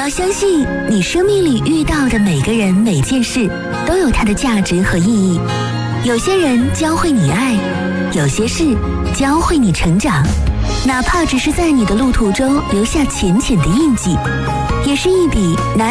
要相信，你生命里遇到的每个人、每件事，都有它的价值和意义。有些人教会你爱，有些事教会你成长，哪怕只是在你的路途中留下浅浅的印记，也是一笔难